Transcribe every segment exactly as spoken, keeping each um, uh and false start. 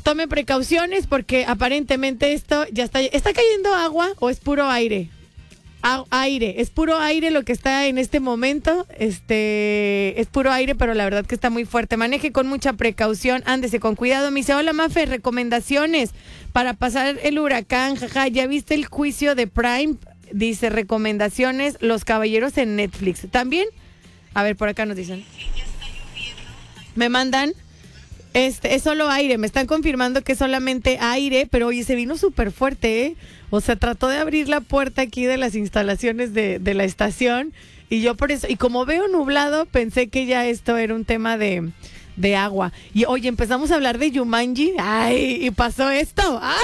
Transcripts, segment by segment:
tome precauciones porque aparentemente esto ya está... ¿Está cayendo agua o es puro aire? A- aire, es puro aire lo que está en este momento, este, es puro aire, pero la verdad que está muy fuerte. Maneje con mucha precaución, ándese con cuidado. Me dice, hola Mafe, recomendaciones para pasar el huracán, jaja, ¿ya viste el juicio de Prime? Dice, recomendaciones, Los Caballeros en Netflix. ¿También? A ver, por acá nos dicen. Me mandan... Este, es solo aire, me están confirmando que es solamente aire, pero oye, se vino súper fuerte, ¿eh? O sea, trató de abrir la puerta aquí de las instalaciones de, de la estación y yo por eso, y como veo nublado, pensé que ya esto era un tema de, de agua. Y oye, empezamos a hablar de Jumanji, ay, y pasó esto, ¡ay!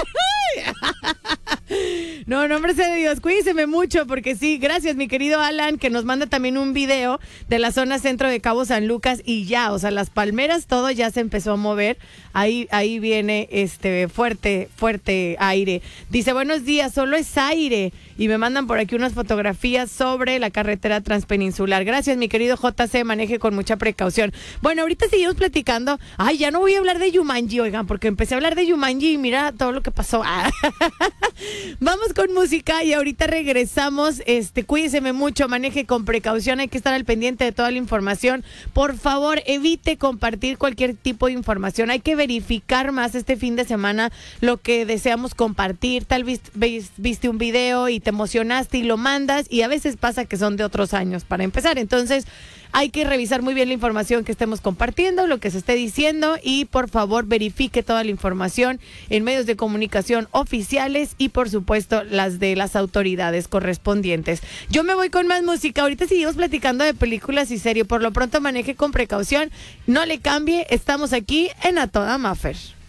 No, no, hombre de Dios, cuídeseme mucho porque sí, gracias mi querido Alan que nos manda también un video de la zona centro de Cabo San Lucas y ya, o sea, las palmeras, todo ya se empezó a mover, ahí ahí viene este fuerte, fuerte aire. Dice, buenos días, solo es aire y me mandan por aquí unas fotografías sobre la carretera transpeninsular. Gracias mi querido J C, maneje con mucha precaución. Bueno, ahorita seguimos platicando, ay, ya no voy a hablar de Jumanji, oigan, porque empecé a hablar de Jumanji y mira todo lo que pasó. Ah. Vamos con música y ahorita regresamos. Este, cuídeseme mucho, maneje con precaución, hay que estar al pendiente de toda la información. Por favor, evite compartir cualquier tipo de información. Hay que verificar más este fin de semana lo que deseamos compartir. Tal vez viste un video y te emocionaste y lo mandas y a veces pasa que son de otros años para empezar. Entonces, hay que revisar muy bien la información que estemos compartiendo, lo que se esté diciendo y por favor verifique toda la información en medios de comunicación oficiales y por supuesto las de las autoridades correspondientes. Yo me voy con más música, ahorita seguimos platicando de películas y series, por lo pronto maneje con precaución, no le cambie, estamos aquí en A Toda Mafer.